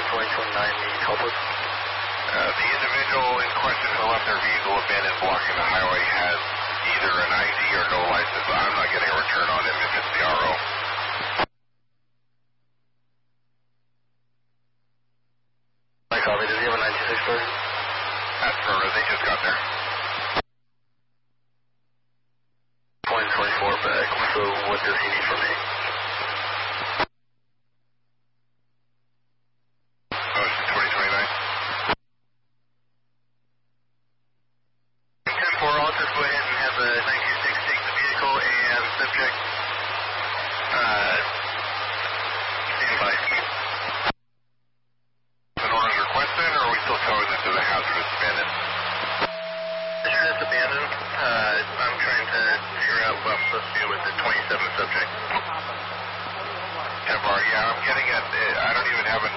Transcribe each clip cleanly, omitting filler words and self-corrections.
2029 needs help with? The individual in question who left their vehicle abandoned blocking the highway has either an ID or no license. I'm not getting a return on him if it's the RO. I copy. Does he have a 926 card? That's affirmative. They just got there. 2024 back. So what does he need from me? Oh, it's 2029? 10-4, I'll just go ahead and have the 926 take the vehicle and subject stand by. An order requested, or are we still towing this as a hazardous abandoned? Sure, that's abandoned. I'm trying to figure out what I'm supposed to do with the 27 subject. 10-bar, yeah, I'm getting it. I don't even have it.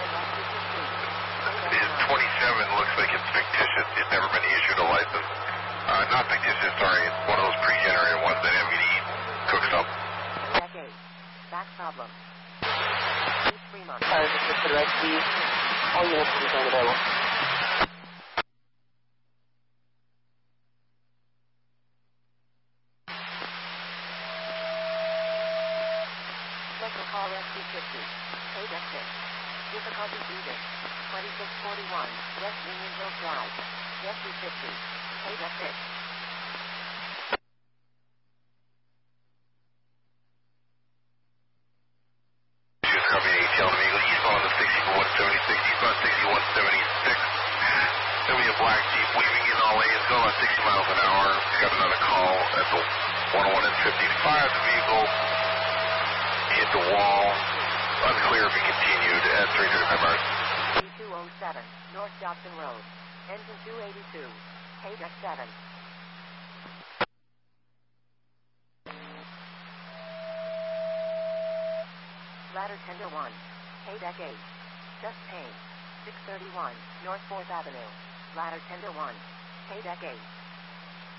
His 27 looks like it's fictitious. It's never been issued a license. Not fictitious, sorry. It's one of those pre-generated ones that MVD cooks up. Decade. Back problem. 3 months. This is the right key. All units will be available. Special call SC50. Code exit. Difficulty breathing. 2641 West Union Hill Drive. SC50. Code exit. She's copying ATL to Eagle eastbound on the 6176, eastbound 6176. There'll be a black Jeep weaving in all lanes, going about 60 miles an hour. Got another call at the 101 and 55. The vehicle hit the wall. Unclear if it continued at 335 miles. 3207 North Johnson Road. Engine 282. KDEC 7. Ladder Tender 1. KDEC 8. Just Payne. 631 North 4th Avenue. Ladder Tender 1. KDEC 8.